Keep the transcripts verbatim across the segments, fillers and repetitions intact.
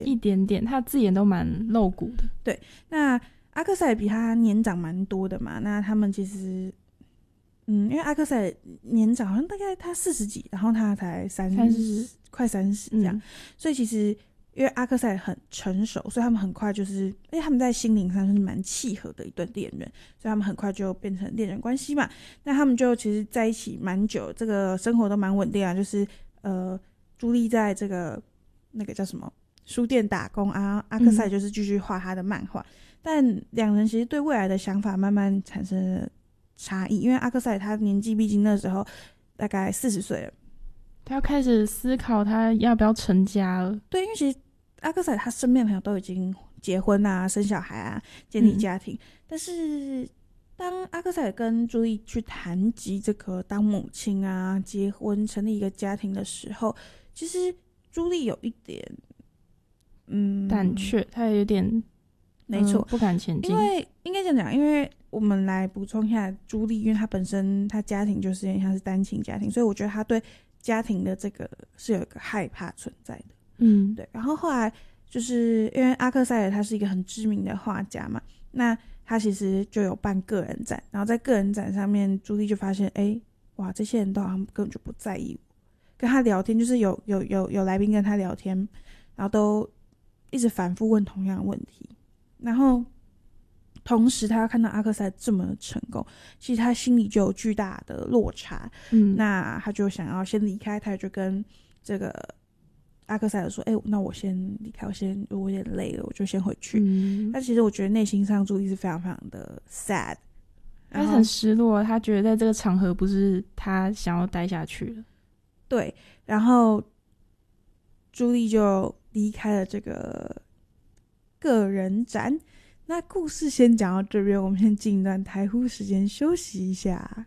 一点点，他字眼都蛮露骨的。 对，那阿克赛比他年长蛮多的嘛，那他们其实，嗯，因为阿克赛年长好像大概他四十几，然后他才三十，快三十这样、嗯，所以其实因为阿克赛很成熟，所以他们很快就是，因为他们在心灵上是蛮契合的一对恋人，所以他们很快就变成恋人关系嘛。那他们就其实在一起蛮久，这个生活都蛮稳定啊，就是呃，朱莉在这个那个叫什么书店打工啊，阿克赛就是继续画他的漫画、嗯，但两人其实对未来的想法慢慢产生了差异，因为阿克赛他年纪毕竟那时候大概四十岁了， 他要开始思考他要不要成家了。 对，因为其实阿克赛他身边的朋友都已经结婚啊、生小孩啊、建立家庭、嗯、但是当阿克赛跟朱莉去谈及这个当母亲啊、结婚、成立一个家庭的时候，其实朱莉有一点嗯胆怯，他有点没错、 嗯、不敢前进。 因为应该这样讲，因为我们来补充一下朱莉，因为她本身她家庭就是有点像是单亲家庭，所以我觉得她对家庭的这个是有一个害怕存在的。 嗯， 对。然后后来就是因为阿克塞尔他是一个很知名的画家嘛，那他其实就有办个人展，然后在个人展上面，朱莉就发现，哎，哇，这些人都好像根本就不在意我，跟他聊天就是有有有有来宾跟他聊天，然后都一直反复问同样的问题，然后同时他看到阿克塞这么成功，其实他心里就有巨大的落差，嗯，那他就想要先离开，他就跟这个阿克塞尔说，哎、欸，那我先离开，我先我有点累了，我就先回去。嗯，但其实我觉得内心上朱莉是非常非常的 sad， 他很失落，他觉得在这个场合不是他想要待下去了。 对，然后朱莉就离开了这个个人展。那故事先讲到这边，我们先进一段台呼时间休息一下。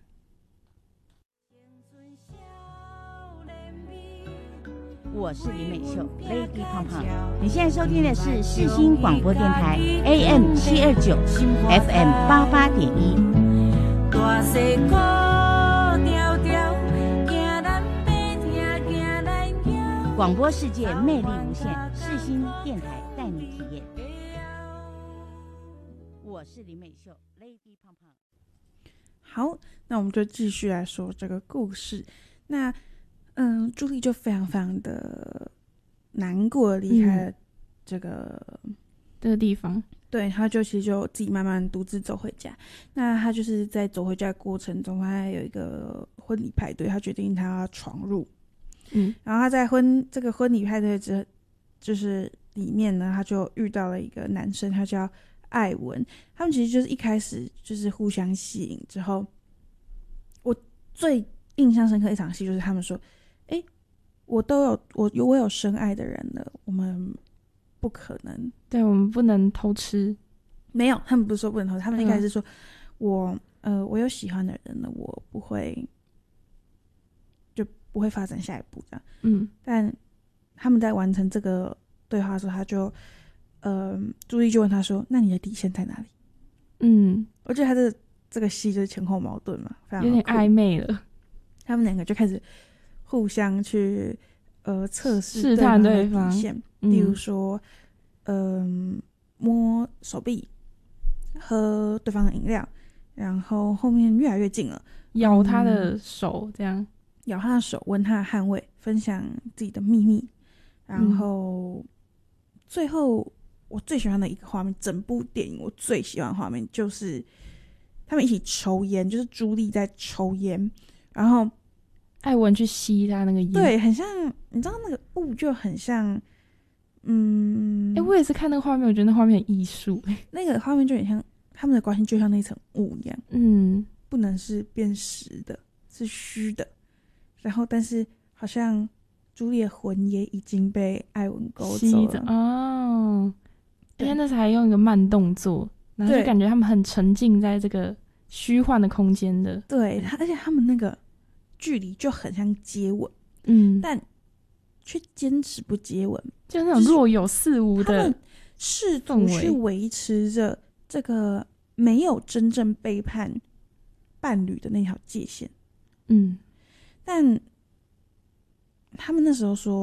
我是林美秀 Lady 胖胖，你现在收听的是世新广播电台 A M 七二九 F M 八八点一。广播世界魅力无限，世新电台带你体验。我是林美秀 Lady 胖胖。 好，那我们就继续来说这个故事。那嗯，朱莉就非常非常的难过离开了这个、嗯、 这个地方， 对，他就其实就自己慢慢独自走回家。那他就是在走回家的过程中，他有一个婚礼派对，他决定他要闯入，嗯，然后他在婚这个婚礼派对之就是里面呢，他就遇到了一个男生，他叫艾文。他们其实就是一开始就是互相吸引，之后我最印象深刻一场戏就是他们说，哎，我都有我有我有深爱的人了，我们不可能， 对，我们不能偷吃。 没有，他们不是说不能偷吃，他们一开始说、嗯、我呃我有喜欢的人了，我不会就不会发展下一步这样。嗯，但他们在完成这个对话的时候，他就呃朱莉就问他说，那你的底线在哪里？嗯，我觉得他的这个戏就是前后矛盾嘛，非常有点暧昧了。 他们两个就开始互相去呃测试试探对方底线，例如说嗯、呃、摸手臂，喝对方的饮料，然后后面越来越近了， 咬他的手，这样、嗯、 咬他的手，闻他的汗味，分享自己的秘密，然后、嗯、最后我最喜欢的一个画面，整部电影我最喜欢的画面就是他们一起抽烟，就是朱莉在抽烟，然后艾文去吸他那个烟， 对，很像，你知道那个雾就很像，嗯， 哎、欸，我也是看那个画面，我觉得那画面很艺术， 那个画面就很像他们的关系，就像那层雾一样，嗯，不能是变实的，是虚的，然后但是好像朱莉的魂也已经被艾文勾走了哦，而且那时还用一个慢动作，然后就感觉他们很沉浸在这个虚幻的空间的， 对，而且他们那个距离就很像接吻，嗯，但却坚持不接吻， 就那种若有似无的， 他们试图去维持着这个没有真正背叛伴侣的那条界限，嗯，但他们那时候说，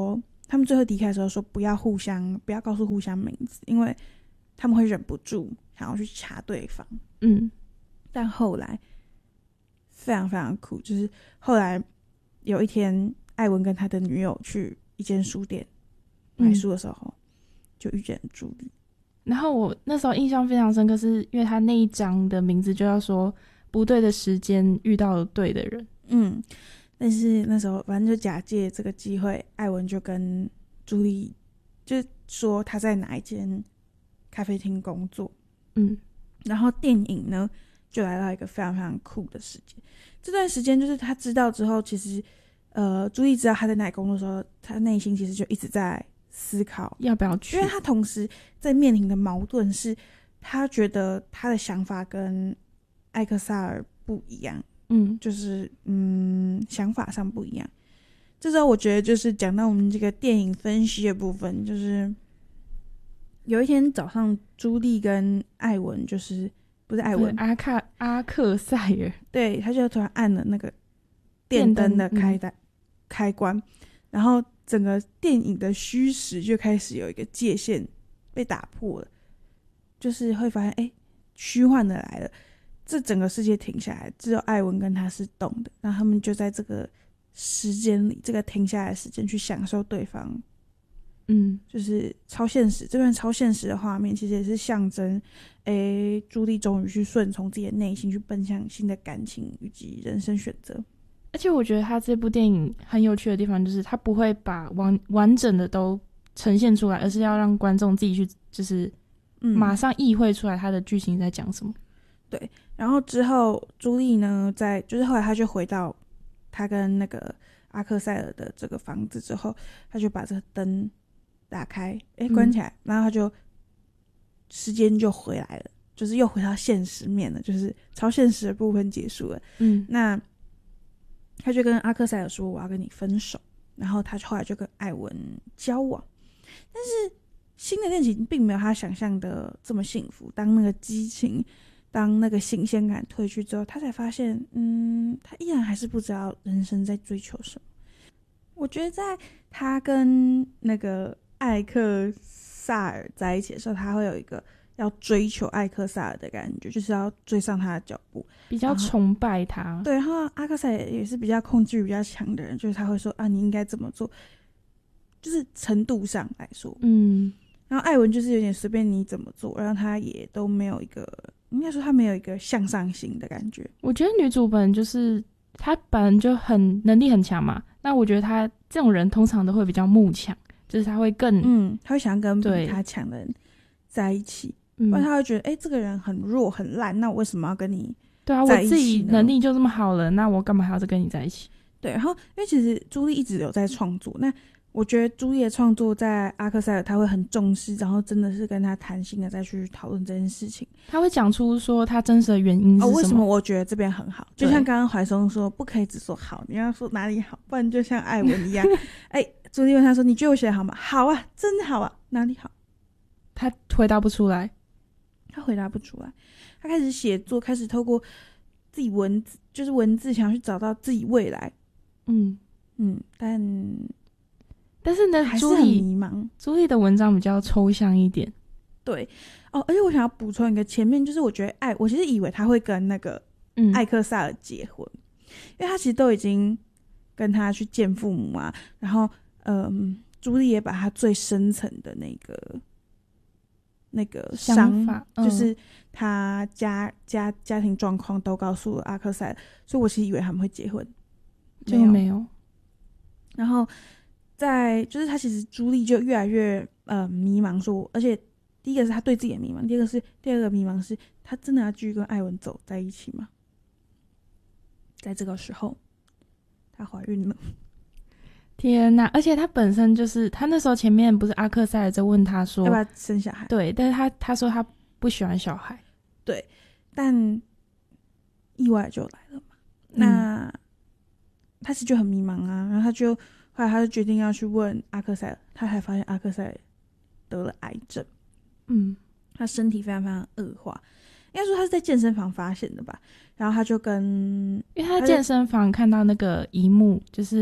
他们最后离开的时候说不要互相不要告诉互相名字，因为他们会忍不住想要去查对方。 嗯， 但后来非常非常酷，就是后来有一天艾文跟他的女友去一间书店买书的时候、嗯、就遇见朱莉。 然后我那时候印象非常深刻，是因为他那一章的名字就要说不对的时间遇到了对的人。 嗯，但是那时候反正就假借这个机会，艾文就跟朱莉就说他在哪一间咖啡厅工作。 嗯， 然后电影呢就来到一个非常非常酷的时间。这段时间就是他知道之后，其实呃朱莉知道他在哪里工作的时候，他内心其实就一直在思考要不要去， 因为他同时在面临的矛盾是他觉得他的想法跟艾克萨尔不一样。 嗯， 就是嗯想法上不一样。这时候我觉得就是讲到我们这个电影分析的部分，就是有一天早上朱莉跟艾文就是不是艾文阿卡阿克塞尔， 对，他就突然按了那个电灯的开单、嗯、开关，然后整个电影的虚实就开始有一个界限被打破了，就是会发现哎，虚幻的来了，这整个世界停下来，只有艾文跟他是动的，那他们就在这个时间里，这个停下来的时间去享受对方。 嗯， 就是超现实，这段超现实的画面其实也是象征诶，朱莉终于去顺从自己的内心，去奔向新的感情以及人生选择。 而且我觉得他这部电影很有趣的地方就是他不会把完完整的都呈现出来，而是要让观众自己去就是马上意会出来他的剧情在讲什么、嗯、 对。然后之后朱莉呢在就是后来他就回到他跟那个阿克塞尔的这个房子之后，他就把这个灯打开，哎，关起来、嗯、然后他就时间就回来了，就是又回到现实面了，就是超现实的部分结束了。 嗯， 那他就跟阿克塞尔说我要跟你分手，然后他后来就跟艾文交往。但是新的恋情并没有他想象的这么幸福，当那个激情当那个新鲜感褪去之后，他才发现嗯，他依然还是不知道人生在追求什么。我觉得在他跟那个艾克萨尔在一起的时候，他会有一个要追求艾克萨尔的感觉，就是要追上他的脚步， 比较崇拜他。 对，然后阿克萨尔也是比较控制欲比较强的人，就是他会说啊，你应该怎么做，就是程度上来说， 嗯。 然后艾文就是有点随便你怎么做，然后他也都没有一个，应该说他没有一个向上心的感觉。 我觉得女主本就是她本来就很能力很强嘛，那我觉得她这种人通常都会比较慕强，就是他会更嗯，他会想跟比他强的人在一起，不然他会觉得哎、欸，这个人很弱很烂，那我为什么要跟你对啊，我自己能力就这么好了，那我干嘛还要再跟你在一起？ 对，然后因为其实朱莉一直有在创作，那我觉得朱莉的创作在阿克塞尔他会很重视，然后真的是跟他谈心的再去讨论这件事情， 他会讲出说他真实的原因是什么、 哦、为什么我觉得这边很好，就像刚刚怀松说不可以只说好，你要说哪里好，不然就像艾文一样哎，朱莉问他说你觉得我写得好吗？好啊，真的好啊，哪里好？ 他回答不出来， 他回答不出来，他开始写作，开始透过自己文字就是文字想要去找到自己未来。 嗯嗯，但但是呢， 还是很迷茫。 朱莉的文章比较抽象一点。 对哦，而且我想要补充一个，前面就是我觉得艾，我其实以为他会跟那个艾克萨尔结婚、嗯，因为他其实都已经跟他去见父母啊，然后嗯，朱莉也把他最深层的那个那个想法， 嗯、就是他家家家庭状况都告诉了阿克塞尔，所以我其实以为他们会结婚， 就没有。 然后在就是他其实朱莉就越来越呃迷茫说，而且第一个是他对自己的迷茫，第二个是第二个迷茫是他真的要继续跟艾文走在一起吗？在这个时候她怀孕了， 天哪！而且他本身就是他那时候前面不是阿克塞尔在问他说要不要生小孩， 对，但是他他说他不喜欢小孩， 对，但意外就来了嘛、嗯、那他其实就很迷茫啊，然后他就后来他就决定要去问阿克塞尔，他才发现阿克塞尔得了癌症， 嗯， 他身体非常非常恶化，应该说他是在健身房发现的吧，然后他就跟因为他在健身房看到那个一幕，就是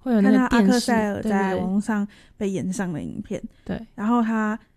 会有那个看到阿电视克塞尔对对对在网络上被延上的影片， 对， 然后他